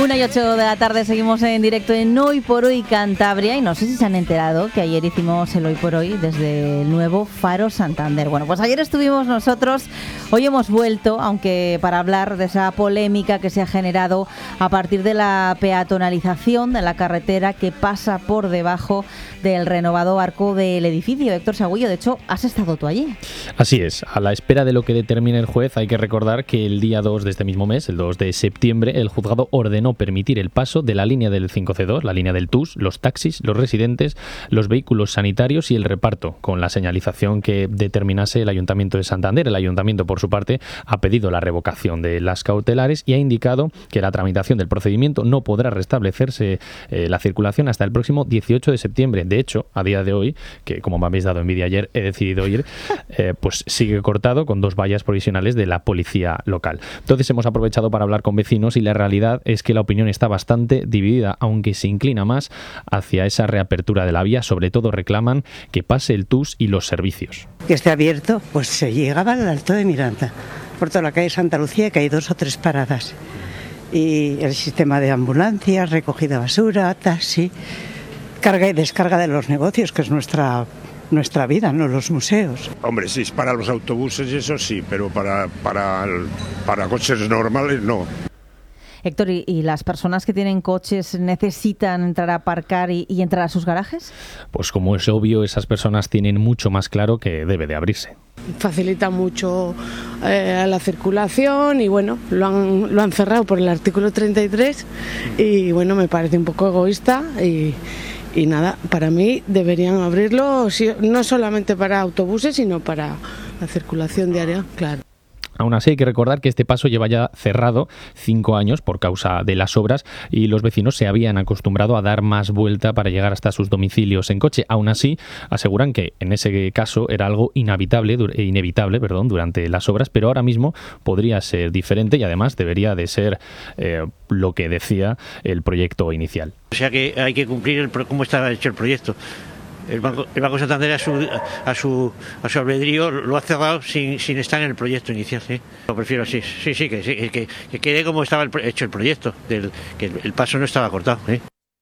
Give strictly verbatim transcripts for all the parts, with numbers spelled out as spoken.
Una y ocho de la tarde seguimos en directo en Hoy por Hoy Cantabria y no sé si se han enterado que ayer hicimos el Hoy por Hoy desde el nuevo Faro Santander. Bueno, pues ayer estuvimos nosotros, hoy hemos vuelto, aunque para hablar de esa polémica que se ha generado a partir de la peatonalización de la carretera que pasa por debajo del renovado arco del edificio. Héctor Sagüillo, de hecho, ¿has estado tú allí? Así es, a la espera de lo que determine el juez, hay que recordar que el día dos de este mismo mes, el dos de septiembre, el juzgado ordenó permitir el paso de la línea del cinco C dos, la línea del T U S, los taxis, los residentes, los vehículos sanitarios y el reparto, con la señalización que determinase el Ayuntamiento de Santander. El Ayuntamiento, por su parte, ha pedido la revocación de las cautelares y ha indicado que la tramitación del procedimiento no podrá restablecerse eh, la circulación hasta el próximo dieciocho de septiembre. De hecho, a día de hoy, que como me habéis dado envidia ayer, he decidido ir, eh, pues sigue cortado con dos vallas provisionales de la policía local. Entonces hemos aprovechado para hablar con vecinos y la realidad es que la opinión está bastante dividida, aunque se inclina más hacia esa reapertura de la vía. Sobre todo reclaman que pase el T U S y los servicios. Que esté abierto, pues se llegaba al Alto de Miranda, por toda la calle Santa Lucía, que hay dos o tres paradas. Y el sistema de ambulancias, recogida de basura, taxi, carga y descarga de los negocios, que es nuestra nuestra vida, no los museos. Hombre, sí, para los autobuses y eso sí, pero para, para, para coches normales no. Héctor, ¿y, y las personas que tienen coches necesitan entrar a aparcar y, y entrar a sus garajes? Pues como es obvio, esas personas tienen mucho más claro que debe de abrirse. Facilita mucho eh, la circulación y bueno, lo han, lo han cerrado por el artículo treinta y tres y bueno, me parece un poco egoísta y, y nada, para mí deberían abrirlo no solamente para autobuses, sino para la circulación diaria, claro. Aún así hay que recordar que este paso lleva ya cerrado cinco años por causa de las obras y los vecinos se habían acostumbrado a dar más vuelta para llegar hasta sus domicilios en coche. Aún así aseguran que en ese caso era algo inevitable, inevitable perdón, durante las obras, pero ahora mismo podría ser diferente y además debería de ser eh, lo que decía el proyecto inicial. O sea que hay que cumplir el, cómo estaba hecho el proyecto. El Banco, el Banco Santander a su, a su a su albedrío lo ha cerrado sin, sin estar en el proyecto inicial, ¿sí? Lo prefiero así, sí, sí, que, que, que quede como estaba el, hecho el proyecto, del, que el, el paso no estaba cortado, ¿sí?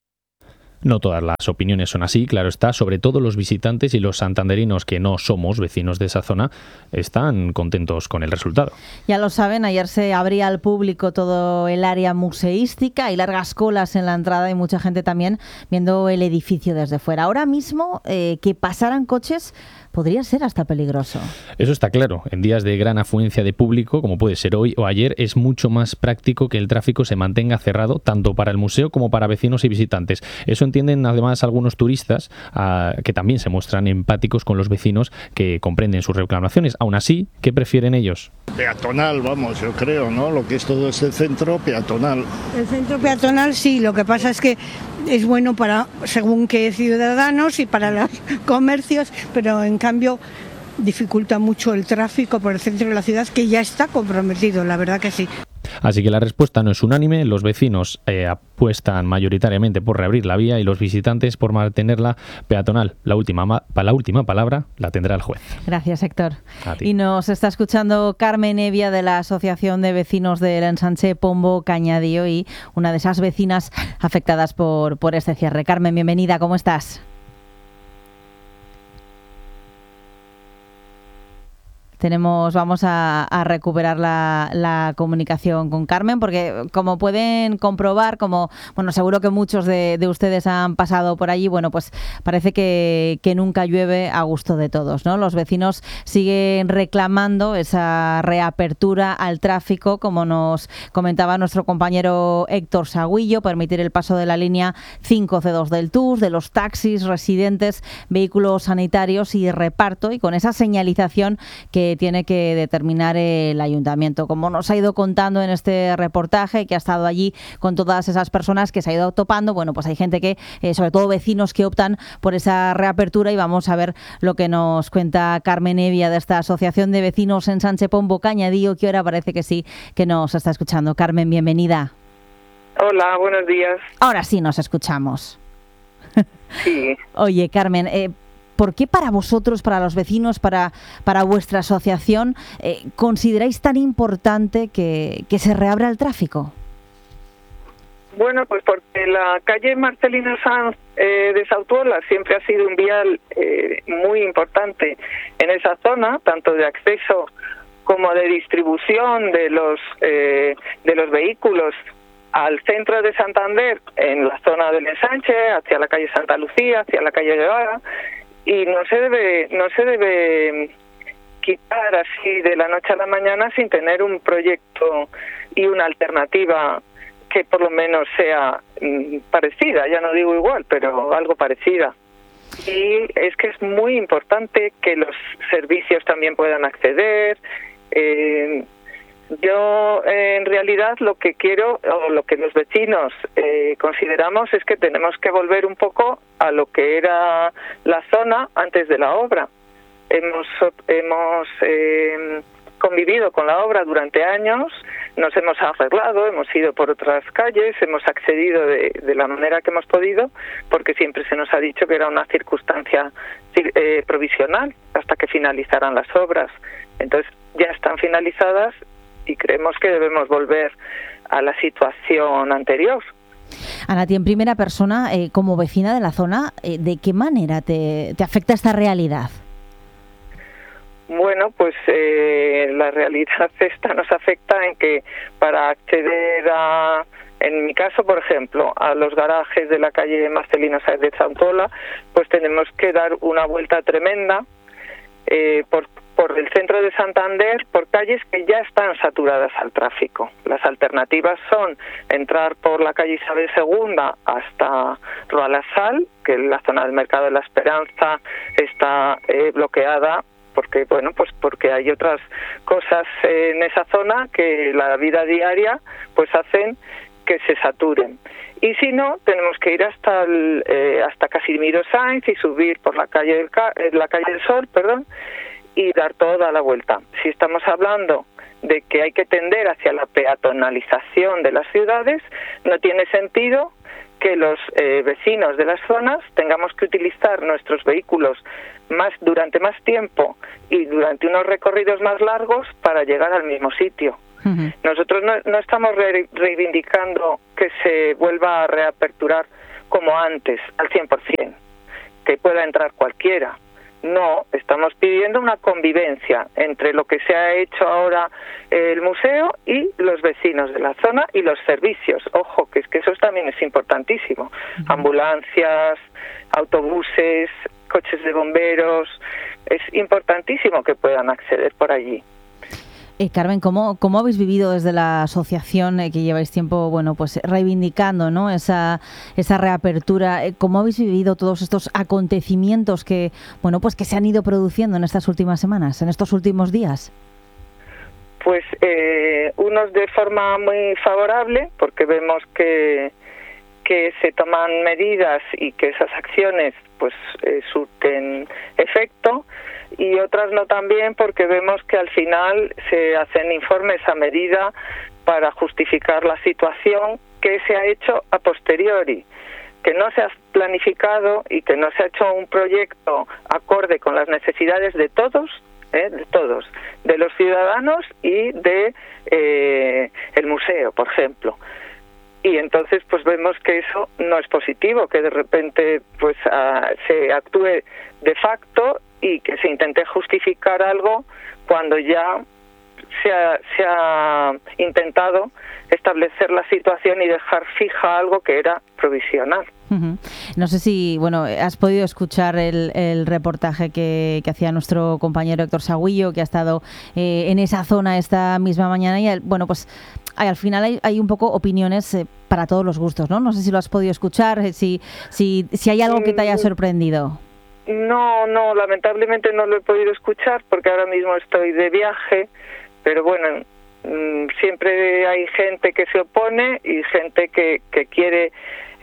No todas las opiniones son así, claro está, sobre todo los visitantes y los santanderinos que no somos vecinos de esa zona están contentos con el resultado. Ya lo saben, ayer se abría al público todo el área museística, hay largas colas en la entrada y mucha gente también viendo el edificio desde fuera. Ahora mismo eh, que pasaran coches podría ser hasta peligroso. Eso está claro. En días de gran afluencia de público, como puede ser hoy o ayer, es mucho más práctico que el tráfico se mantenga cerrado tanto para el museo como para vecinos y visitantes. Eso entienden además algunos turistas uh, que también se muestran empáticos con los vecinos que comprenden sus reclamaciones. Aún así, ¿qué prefieren ellos? Peatonal, vamos, yo creo, ¿no? Lo que es todo este centro peatonal. El centro peatonal sí, lo que pasa es que es bueno para según qué ciudadanos y para los comercios, pero en cambio dificulta mucho el tráfico por el centro de la ciudad, que ya está comprometido, la verdad que sí. Así que la respuesta no es unánime. Los vecinos eh, apuestan mayoritariamente por reabrir la vía y los visitantes por mantenerla peatonal. La última, ma- la última palabra la tendrá el juez. Gracias, Héctor. A ti. Y nos está escuchando Carmen Evia de la Asociación de Vecinos del Ensanche Pombo Cañadío y una de esas vecinas afectadas por, por este cierre. Carmen, bienvenida, ¿cómo estás? Tenemos, vamos a, a recuperar la, la comunicación con Carmen, porque como pueden comprobar, como bueno, seguro que muchos de, de ustedes han pasado por allí, bueno, pues parece que, que nunca llueve a gusto de todos, ¿no? Los vecinos siguen reclamando esa reapertura al tráfico, como nos comentaba nuestro compañero Héctor Sagüillo, permitir el paso de la línea cinco C dos del T U S, de los taxis, residentes, vehículos sanitarios y reparto, y con esa señalización que tiene que determinar el ayuntamiento. Como nos ha ido contando en este reportaje, que ha estado allí con todas esas personas que se ha ido topando, bueno, pues hay gente que, eh, sobre todo vecinos, que optan por esa reapertura, y vamos a ver lo que nos cuenta Carmen Evia de esta Asociación de Vecinos en Ensanche Pombo Cañadío, que ahora parece que sí que nos está escuchando. Carmen, bienvenida. Hola, buenos días. Ahora sí nos escuchamos. Sí. Oye, Carmen, eh, ¿por qué para vosotros, para los vecinos, para, para vuestra asociación, eh, consideráis tan importante que, que se reabra el tráfico? Bueno, pues porque la calle Marcelino Sanz eh, de Sautuola siempre ha sido un vial eh, muy importante en esa zona, tanto de acceso como de distribución de los eh, de los vehículos al centro de Santander, en la zona del ensanche, hacia la calle Santa Lucía, hacia la calle Guevara, y no se debe no se debe quitar así de la noche a la mañana sin tener un proyecto y una alternativa que por lo menos sea mm, parecida, ya no digo igual, pero algo parecida. Y es que es muy importante que los servicios también puedan acceder. Eh, yo eh, en realidad lo que quiero, o lo que los vecinos eh, consideramos, es que tenemos que volver un poco a lo que era la zona antes de la obra. Hemos, hemos eh, convivido con la obra durante años, nos hemos arreglado, hemos ido por otras calles, hemos accedido de, de la manera que hemos podido, porque siempre se nos ha dicho que era una circunstancia eh, provisional hasta que finalizaran las obras. Entonces ya están finalizadas y creemos que debemos volver a la situación anterior. Ana, en primera persona, eh, como vecina de la zona, eh, ¿de qué manera te, te afecta esta realidad? Bueno, pues eh, la realidad esta nos afecta en que para acceder a, en mi caso, por ejemplo, a los garajes de la calle Marcelino Sáenz de Sautuola, pues tenemos que dar una vuelta tremenda eh, por, por el centro de Santander, por calles que ya están saturadas al tráfico. Las alternativas son entrar por la calle Isabel segunda hasta Roa la Sal, que la zona del Mercado de la Esperanza está eh, bloqueada, porque bueno, pues porque hay otras cosas en esa zona que la vida diaria pues hacen que se saturen. Y si no, tenemos que ir hasta el, eh, hasta Casimiro Sáenz y subir por la calle del la calle del Sol, perdón, y dar toda la vuelta. Si estamos hablando de que hay que tender hacia la peatonalización de las ciudades, no tiene sentido que los eh, vecinos de las zonas tengamos que utilizar nuestros vehículos más durante más tiempo y durante unos recorridos más largos para llegar al mismo sitio. Uh-huh. Nosotros no, no estamos re- reivindicando que se vuelva a reaperturar como antes, al cien por ciento, que pueda entrar cualquiera. No, estamos pidiendo una convivencia entre lo que se ha hecho ahora el museo y los vecinos de la zona y los servicios. Ojo, que es que eso también es importantísimo. Uh-huh. Ambulancias, autobuses, coches de bomberos, es importantísimo que puedan acceder por allí. Eh, Carmen, ¿cómo, ¿cómo habéis vivido desde la asociación eh, que lleváis tiempo, bueno, pues reivindicando, ¿no?, esa esa reapertura? Eh, ¿Cómo habéis vivido todos estos acontecimientos que, bueno, pues que se han ido produciendo en estas últimas semanas, en estos últimos días? Pues eh, unos de forma muy favorable, porque vemos que que se toman medidas y que esas acciones pues eh, surten efecto, y otras no tan bien, porque vemos que al final se hacen informes a medida para justificar la situación que se ha hecho a posteriori, que no se ha planificado y que no se ha hecho un proyecto acorde con las necesidades de todos, ¿eh? de todos, de los ciudadanos y de eh, el museo, por ejemplo. Y entonces pues vemos que eso no es positivo, que de repente pues a, se actúe de facto y que se intente justificar algo cuando ya se ha, se ha intentado establecer la situación y dejar fija algo que era provisional. Uh-huh. No sé si, bueno, has podido escuchar el, el reportaje que, que hacía nuestro compañero Héctor Sagüillo, que ha estado eh, en esa zona esta misma mañana, y bueno, pues hay, al final hay, hay un poco opiniones eh, para todos los gustos, ¿no? No sé si lo has podido escuchar, eh, si, si, si hay algo que te haya sorprendido. No, no, lamentablemente no lo he podido escuchar porque ahora mismo estoy de viaje, pero bueno, siempre hay gente que se opone y gente que, que quiere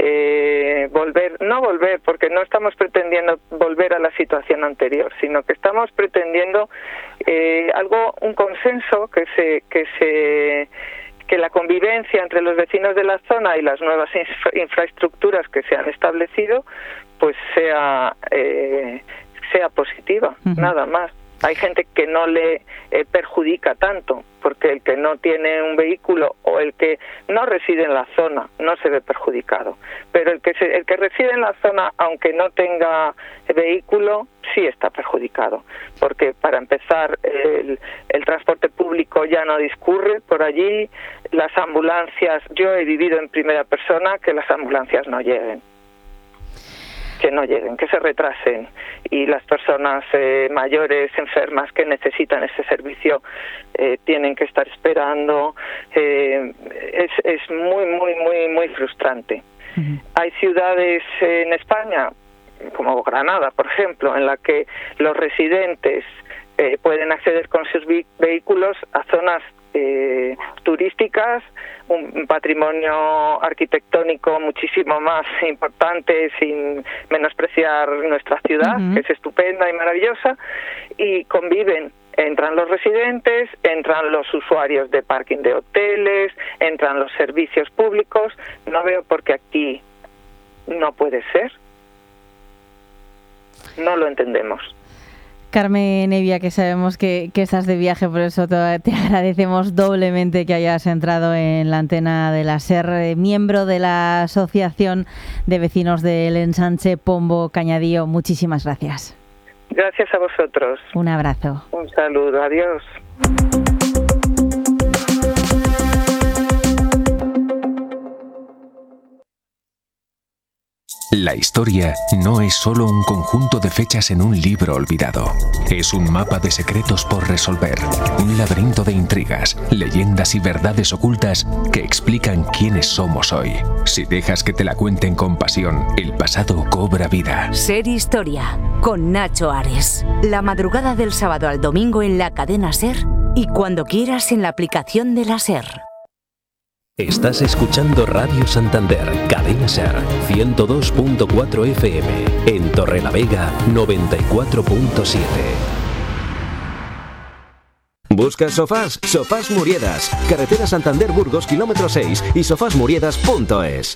eh, volver, no volver, porque no estamos pretendiendo volver a la situación anterior, sino que estamos pretendiendo eh, algo, un consenso que se, que se, que la convivencia entre los vecinos de la zona y las nuevas infra- infraestructuras que se han establecido, pues sea, eh, sea positiva, uh-huh. nada más. Hay gente que no le eh, perjudica tanto, porque el que no tiene un vehículo o el que no reside en la zona no se ve perjudicado. Pero el que, se, el que reside en la zona, aunque no tenga vehículo, sí está perjudicado. Porque para empezar, el, el transporte público ya no discurre por allí, las ambulancias, yo he vivido en primera persona que las ambulancias no lleguen. que no lleguen, que se retrasen, y las personas eh, mayores, enfermas que necesitan ese servicio eh, tienen que estar esperando. Eh, es, es muy, muy, muy, muy frustrante. Uh-huh. Hay ciudades eh, en España, como Granada, por ejemplo, en la que los residentes eh, pueden acceder con sus vehículos a zonas Eh, turísticas, un patrimonio arquitectónico muchísimo más importante, sin menospreciar nuestra ciudad, uh-huh. que es estupenda y maravillosa, y conviven. Entran los residentes, entran los usuarios de parking de hoteles, entran los servicios públicos. No veo por qué aquí no puede ser. No lo entendemos. Carmen Evia, que sabemos que, que estás de viaje, por eso te, te agradecemos doblemente que hayas entrado en la antena de la SER, eh, miembro de la Asociación de Vecinos del Ensanche Pombo Cañadío. Muchísimas gracias. Gracias a vosotros. Un abrazo. Un saludo. Adiós. La historia no es solo un conjunto de fechas en un libro olvidado. Es un mapa de secretos por resolver, un laberinto de intrigas, leyendas y verdades ocultas que explican quiénes somos hoy. Si dejas que te la cuenten con pasión, el pasado cobra vida. SER Historia, con Nacho Ares. La madrugada del sábado al domingo en la cadena SER y cuando quieras en la aplicación de la SER. Estás escuchando Radio Santander, cadena SER, ciento dos punto cuatro F M, en Torrelavega, noventa y cuatro punto siete. ¿Buscas sofás? Sofás Muriedas, carretera Santander-Burgos, kilómetro seis y sofás muriedas punto es.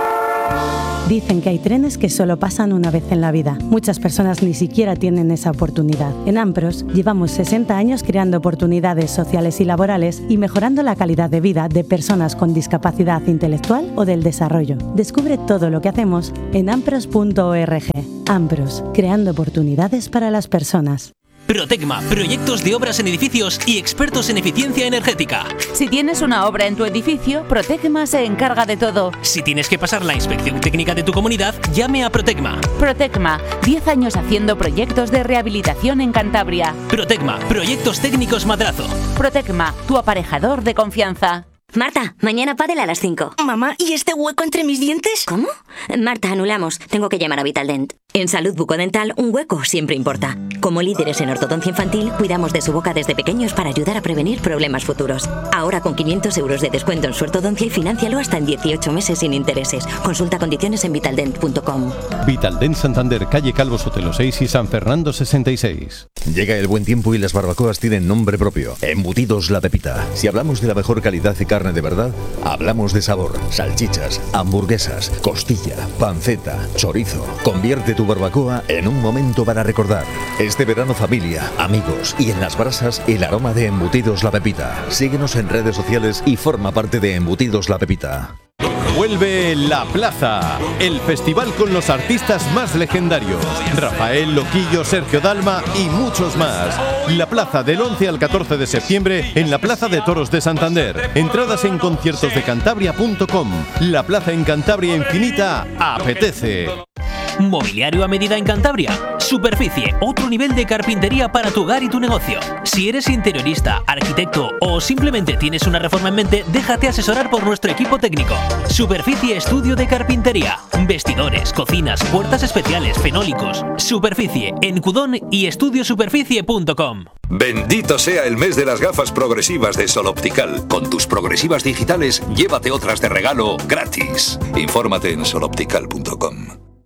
Dicen que hay trenes que solo pasan una vez en la vida. Muchas personas ni siquiera tienen esa oportunidad. En Ampros llevamos sesenta años creando oportunidades sociales y laborales y mejorando la calidad de vida de personas con discapacidad intelectual o del desarrollo. Descubre todo lo que hacemos en ampros punto org. Ampros, creando oportunidades para las personas. Protecma, proyectos de obras en edificios y expertos en eficiencia energética. Si tienes una obra en tu edificio, Protecma se encarga de todo. Si tienes que pasar la inspección técnica de tu comunidad, llame a Protecma. Protecma, diez años haciendo proyectos de rehabilitación en Cantabria. Protecma, proyectos técnicos Madrazo. Protecma, tu aparejador de confianza. Marta, mañana pádel a las cinco. Mamá, ¿y este hueco entre mis dientes? ¿Cómo? Marta, anulamos. Tengo que llamar a Vitaldent. En salud bucodental, un hueco siempre importa. Como líderes en ortodoncia infantil, cuidamos de su boca desde pequeños para ayudar a prevenir problemas futuros. Ahora con quinientos euros de descuento en su ortodoncia y financialo hasta en dieciocho meses sin intereses. Consulta condiciones en vitaldent punto com. Vitaldent Santander, calle Calvo Sotelo seis y San Fernando sesenta y seis. Llega el buen tiempo y las barbacoas tienen nombre propio. Embutidos La Pepita. Si hablamos de la mejor calidad de carne de verdad, hablamos de sabor, salchichas, hamburguesas, costilla, panceta, chorizo. Convierte tu barbacoa en un momento para recordar. Este verano, familia, amigos y en las brasas, el aroma de Embutidos La Pepita. Síguenos en redes sociales y forma parte de Embutidos La Pepita. Vuelve La Plaza, el festival con los artistas más legendarios. Rafael, Loquillo, Sergio Dalma y muchos más. La Plaza del once al catorce de septiembre en la Plaza de Toros de Santander. Entradas en conciertos de cantabria punto com. La Plaza en Cantabria Infinita apetece. Mobiliario a medida en Cantabria. Superficie, otro nivel de carpintería para tu hogar y tu negocio. Si eres interiorista, arquitecto o simplemente tienes una reforma en mente, déjate asesorar por nuestro equipo técnico. Superficie Estudio de Carpintería. Vestidores, cocinas, puertas especiales, fenólicos. Superficie en Cudón y estudio superficie punto com. Bendito sea el mes de las gafas progresivas de Sol Optical. Con tus progresivas digitales, llévate otras de regalo gratis. Infórmate en sol optical punto com.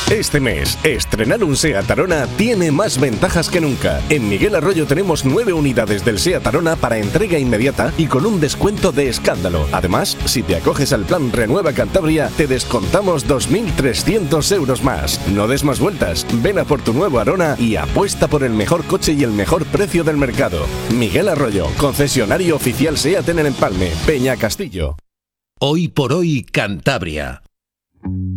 Este mes, estrenar un SEAT Arona tiene más ventajas que nunca. En Miguel Arroyo tenemos nueve unidades del SEAT Arona para entrega inmediata y con un descuento de escándalo. Además, si te acoges al plan Renueva Cantabria, te descontamos dos mil trescientos euros más. No des más vueltas, ven a por tu nuevo Arona y apuesta por el mejor coche y el mejor precio del mercado. Miguel Arroyo, concesionario oficial SEAT en el Empalme, Peña Castillo. Hoy por hoy Cantabria.